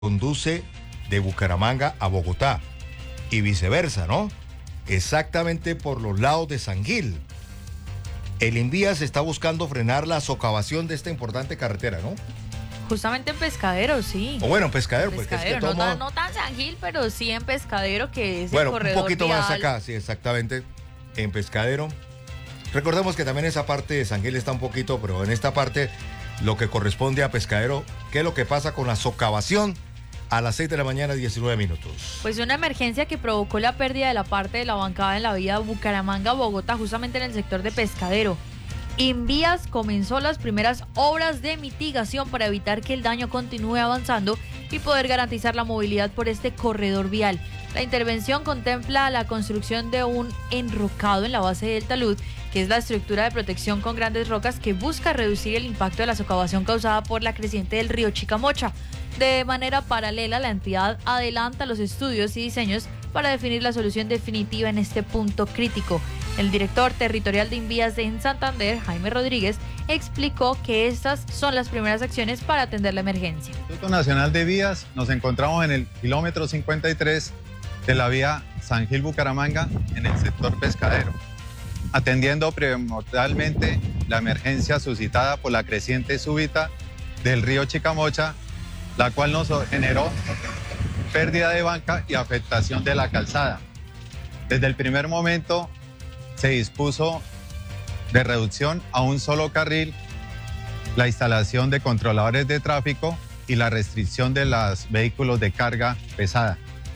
conduce de Bucaramanga a Bogotá y viceversa, ¿no? Exactamente por los lados de San Gil. El Invías está buscando frenar la socavación de esta importante carretera, ¿no? Justamente en Pescadero, sí. O bueno, en Pescadero, porque es que todo no tan San Gil, pero sí en Pescadero, que es bueno, el corredor un poquito vial. más acá, sí, exactamente, en Pescadero. Recordemos que también esa parte de San Gil está un poquito, pero en esta parte, lo que corresponde a Pescadero, ¿qué es lo que pasa con la socavación? A las 6 de la mañana, 19 minutos. Pues una emergencia que provocó la pérdida de la parte de la bancada en la vía Bucaramanga-Bogotá, justamente en el sector de Pescadero. Invías comenzó las primeras obras de mitigación para evitar que el daño continúe avanzando y poder garantizar la movilidad por este corredor vial. La intervención contempla la construcción de un enrocado en la base del talud, que es la estructura de protección con grandes rocas que busca reducir el impacto de la socavación causada por la creciente del río Chicamocha. De manera paralela, la entidad adelanta los estudios y diseños para definir la solución definitiva en este punto crítico. El director territorial de Invías en Santander, Jaime Rodríguez, explicó que estas son las primeras acciones para atender la emergencia. Instituto Nacional de Vías, nos encontramos en el kilómetro 53 de la vía San Gil-Bucaramanga en el sector Pescadero, atendiendo primordialmente la emergencia suscitada por la creciente súbita del río Chicamocha, la cual nos generó pérdida de banca y afectación de la calzada. Desde el primer momento se dispuso de reducción a un solo carril, la instalación de controladores de tráfico y la restricción de los vehículos de carga pesada.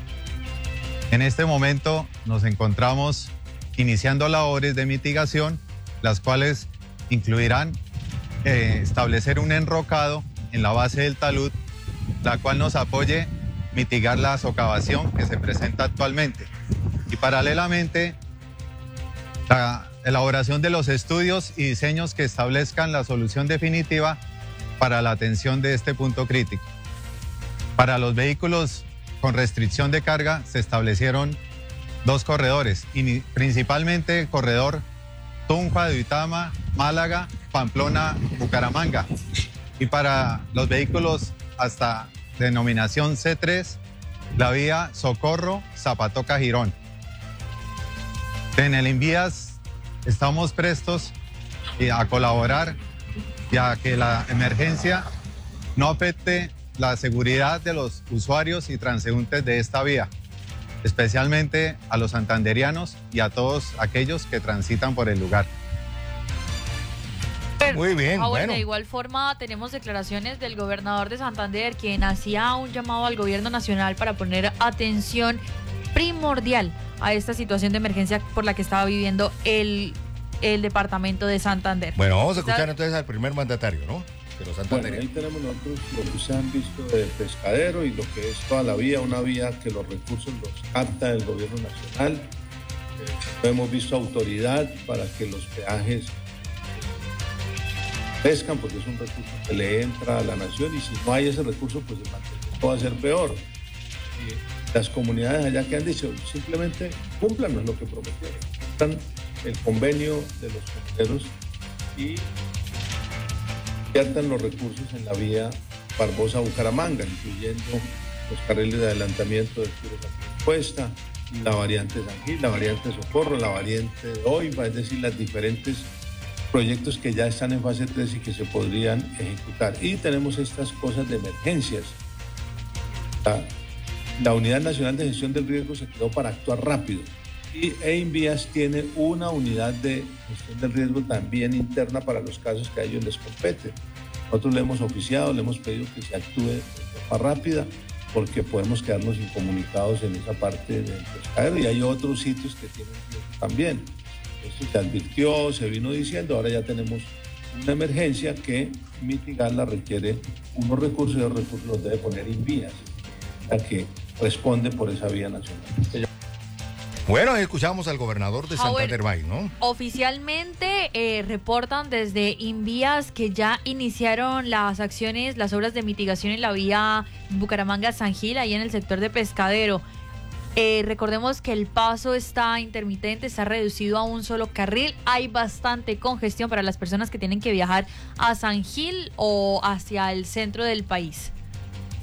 En este momento nos encontramos iniciando labores de mitigación, las cuales incluirán establecer un enrocado en la base del talud, la cual nos apoye mitigar la socavación que se presenta actualmente. Y paralelamente, la elaboración de los estudios y diseños que establezcan la solución definitiva para la atención de este punto crítico. Para los vehículos con restricción de carga se establecieron dos corredores, y principalmente el corredor Tunja, Duitama, Málaga, Pamplona, Bucaramanga. Y para los vehículos hasta denominación C3, la vía Socorro, Zapatoca, Girón. En el Invías estamos prestos a colaborar y a que la emergencia no afecte la seguridad de los usuarios y transeúntes de esta vía, especialmente a los santanderianos y a todos aquellos que transitan por el lugar. Muy bien, bueno. De igual forma, tenemos declaraciones del gobernador de Santander, quien hacía un llamado al gobierno nacional para poner atención primordial a esta situación de emergencia por la que estaba viviendo el departamento de Santander. Bueno, vamos a escuchar entonces al primer mandatario, ¿no? De los santanderianos. Bueno, ahí tenemos nosotros lo que ustedes han visto de Pescadero y lo que es toda la vía, una vía que los recursos los capta el gobierno nacional. Hemos visto autoridad para que los peajes pescan, porque es un recurso que le entra a la nación, y si no hay ese recurso, pues el mantenimiento va a ser peor. Y las comunidades allá que han dicho, simplemente cúmplanos lo que prometieron, cumplan el convenio de los comuneros y inviertan los recursos en la vía Barbosa-Bucaramanga, incluyendo los carriles de adelantamiento de Cuesta, la variante San Gil, la variante Socorro, la variante de Oiva, es decir, los diferentes proyectos que ya están en fase 3 y que se podrían ejecutar. Y tenemos estas cosas de emergencias. La Unidad Nacional de Gestión del Riesgo se creó para actuar rápido. Y Invías tiene una unidad de gestión del riesgo también interna para los casos que a ellos les compete. Nosotros le hemos oficiado, le hemos pedido que se actúe de forma rápida, porque podemos quedarnos incomunicados en esa parte del Pescadero, y hay otros sitios que tienen riesgo también. Esto se advirtió, se vino diciendo, ahora ya tenemos una emergencia que mitigarla requiere unos recursos, y los recursos los debe poner Invías, la que responde por esa vía nacional. Bueno, escuchamos al gobernador de Santander, ¿no? Oficialmente reportan desde Invías que ya iniciaron las acciones, las obras de mitigación en la vía Bucaramanga-San Gil, ahí en el sector de Pescadero. Recordemos que el paso está intermitente, está reducido a un solo carril. Hay bastante congestión para las personas que tienen que viajar a San Gil o hacia el centro del país.